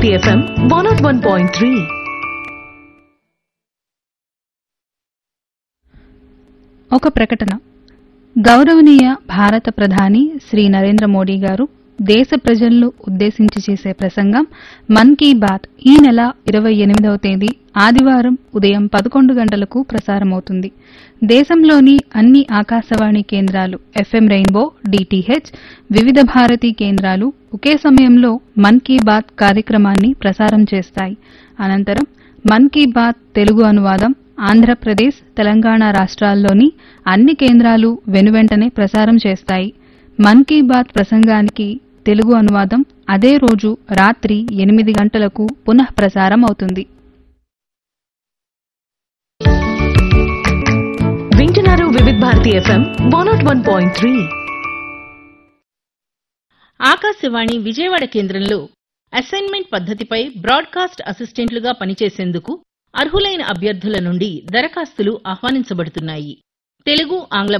Bharati FM 101.3. ఒక ప్రకటన. గౌరవనీయ భారత ప్రధాని శ్రీ నరేంద్ర మోడీ గారు దేశ ప్రజలను ఉద్దేశించి చేసే ప్రసంగం మన్ కీ బాత్ ఈ నెల 28వ తేదీ ఆదివారం ఉదయం 11 గంటలకు ప్రసారమవుతుంది. దేశంలోని అన్ని ఆకాశవాణి కేంద్రాలు FM రెయిన్బో, DTH, వివిధ భారతీ కేంద్రాలు ఒకే సమయంలో మన్ కీ బాత్ కార్యక్రమాన్ని ప్రసారం చేస్తాయి. అనంతరం మన్ కీ బాత్ తెలుగు అనువాదం ఆంధ్రప్రదేశ్, తెలంగాణ రాష్ట్రాల్లోని అన్ని కేంద్రాలు వెనువెంటనే ప్రసారం చేస్తాయి. మన్ కీ బాత్ ప్రసంగానికి తెలుగు అనువాదం అదే రోజు రాత్రి 8 గంటలకు పునః ప్రసారం అవుతుంది. వింటున్నారు వివిధ భారతి FM 101.3. ఆకాశవాణి విజయవాడ కేంద్రంలో అసైన్మెంట్ పద్ధతిపై బ్రాడ్కాస్ట్ అసిస్టెంట్లుగా పనిచేసేందుకు అర్హులైన అభ్యర్థుల నుండి దరఖాస్తులు ఆహ్వానించబడుతున్నాయి. తెలుగు, ఆంగ్ల